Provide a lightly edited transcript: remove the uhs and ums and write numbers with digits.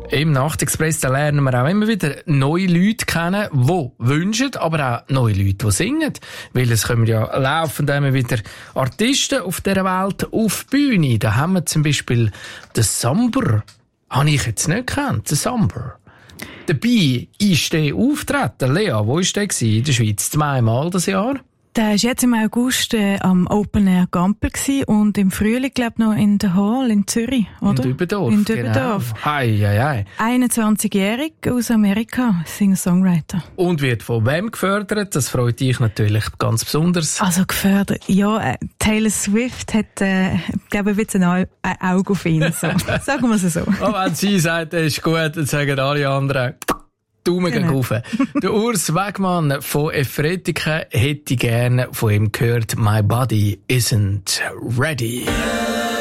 Im Nachtexpress da lernen wir auch immer wieder neue Leute kennen, die wünschen, aber auch neue Leute, die singen. Weil es kommen ja laufend immer wieder Artisten auf dieser Welt auf die Bühne. Da haben wir zum Beispiel den Samber. Habe ich jetzt nicht gekannt, den Samber. Dabei ist der auftreten. Lea, wo war der in der Schweiz? 2-mal das Jahr? Der war jetzt im August am Open Air Gampel und im Frühling, glaube ich, noch in der Hall in Zürich, oder? In Dübendorf. In Dübendorf. Genau. Hei. 21-jährig aus Amerika, Singer-Songwriter. Und wird von wem gefördert? Das freut dich natürlich ganz besonders. Also gefördert, ja, Taylor Swift hat, glaube ich, ein Auge auf ihn. So. Sagen wir es so. Oh, wenn sie sagt, das ist gut, dann sagen alle anderen Daumen gegen rauf. Der Urs Wegmann von Efretiken hätte gerne von ihm gehört, My Body Isn't Ready.